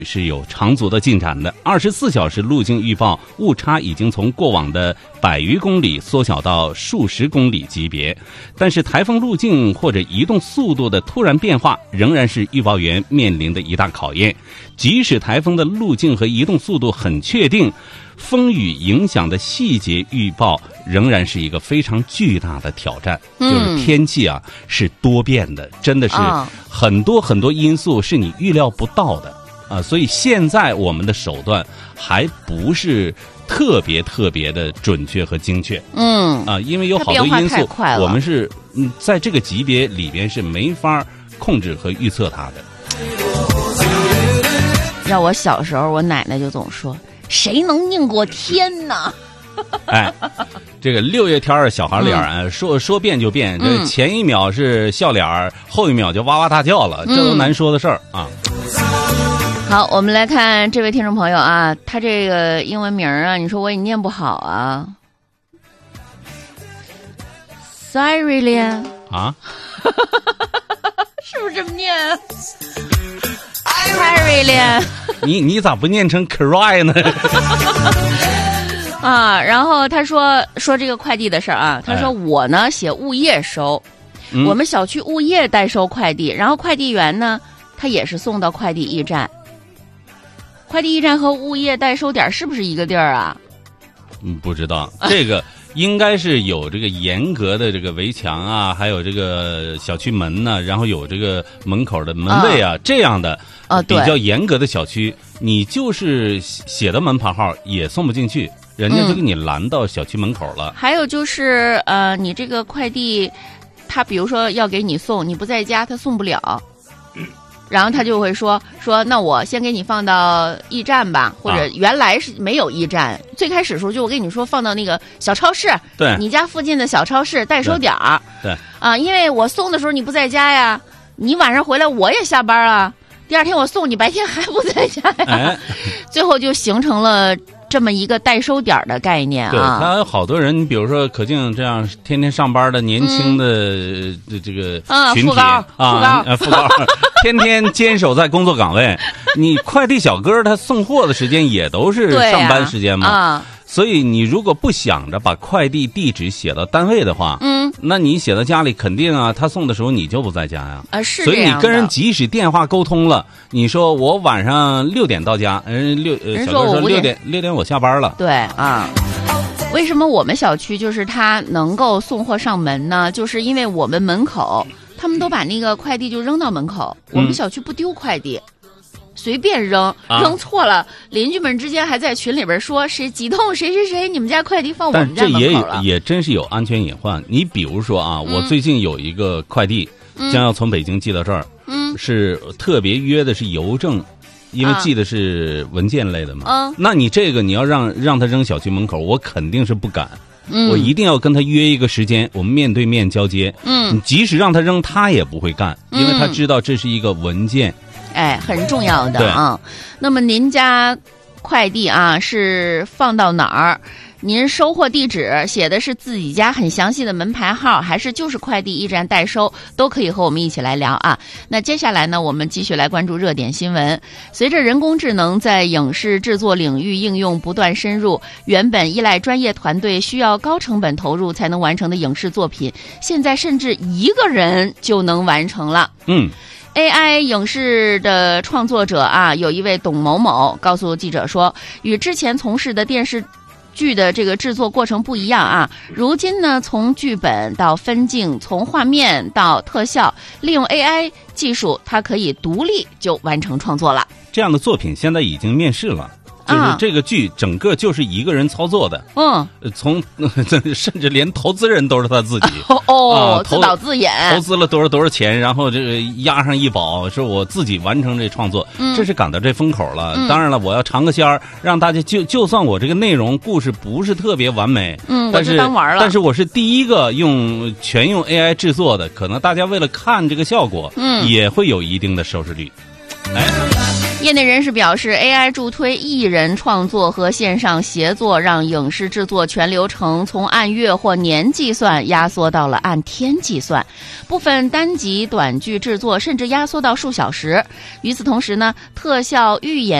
是有长足的进展的。24小时路径预报误差已经从过往的100余公里缩小到数十公里级别，但是台风路径或者移动速度的突然变化仍然是预报员面临的一大考验。即使台风的路径和移动速度很确定，风雨影响的细节预报仍然是一个非常巨大的挑战。就是天气啊是多变的，真的是很多因素是你预料不到的啊，所以现在我们的手段还不是特别的准确和精确。因为有好多因素我们是在这个级别里边是没法控制和预测它的。 要我小时候，我奶奶就总说，谁能拧过天呢？ 哎，这个6月天小孩脸说变就变，这前一秒是笑脸，后一秒就哇哇大叫了，这都难说的事儿啊。 好，我们来看这位听众朋友啊，他这个英文名啊，你说我也念不好啊。Cyrilian 啊， 是不是这么念？Cyrilian 你咋不念成 cry 呢？ 啊，然后他说这个快递的事儿啊，他说我呢写物业收，我们小区物业代收快递，然后快递员呢他也是送到快递驿站。快递驿站和物业代收点是不是一个地儿啊？ 不知道，这个应该是有这个严格的这个围墙啊，还有这个小区门呢，然后有这个门口的门卫啊，这样的比较严格的小区，你就是写的门牌号也送不进去，人家就给你拦到小区门口了。 还有就是你这个快递，他比如说要给你送，你不在家，他送不了。然后他就会说那我先给你放到驿站吧，或者原来是没有驿站，最开始的时候就我跟你说放到那个小超市， 对， 你家附近的小超市代收点儿， 对啊，因为我送的时候你不在家呀，你晚上回来我也下班了，第二天我送你白天还不在家呀，最后就形成了这么一个代收点的概念啊。 对，他有好多人，你比如说可静这样天天上班的年轻的这个群体副高天天坚守在工作岗位，你快递小哥他送货的时间也都是上班时间嘛，所以你如果不想着把快递地址写到单位的话，那你写到家里肯定啊，他送的时候你就不在家呀， 是所以你跟人即使电话沟通了，你说我晚上6点到家，小哥说6点我下班了， 对啊。为什么我们小区就是他能够送货上门呢？就是因为我们门口他们都把那个快递就扔到门口，我们小区不丢快递，随便扔，扔错了，邻居们之间还在群里边说谁几栋谁，你们家快递放我们家门口了。 但这也真是有安全隐患。你比如说啊，我最近有一个快递将要从北京寄到这儿，是特别约的是邮政，因为寄的是文件类的嘛。那你这个你要让他扔小区门口，我肯定是不敢。我一定要跟他约一个时间，我们面对面交接。你即使让他扔，他也不会干，因为他知道这是一个文件， 很重要的啊。那么您家快递啊是放到哪儿？您收货地址写的是自己家很详细的门牌号，还是就是快递驿站代收，都可以和我们一起来聊啊。那接下来呢，我们继续来关注热点新闻。随着人工智能在影视制作领域应用不断深入，原本依赖专业团队需要高成本投入才能完成的影视作品，现在甚至一个人就能完成了。AI 影视的创作者啊，有一位董某某告诉记者说，与之前从事的电视剧的这个制作过程不一样啊，如今呢，从剧本到分镜，从画面到特效，利用 AI 技术，它可以独立就完成创作了。 这样的作品现在已经面世了。就是这个剧整个就是一个人操作的，甚至连投资人都是他自己自导自演， 投资了多少钱，然后这个押上一保，是我自己完成这创作，这是赶到这风口了。当然了，我要尝个鲜儿，让大家就算我这个内容故事不是特别完美， 我就当玩了。 但是我是第一个全用 AI 制作的，可能大家为了看这个效果，也会有一定的收视率。 业内人士表示 ，AI 助推艺人创作和线上协作，让影视制作全流程从按月或年计算压缩到了按天计算，部分单集短剧制作甚至压缩到数小时。与此同时呢，特效预演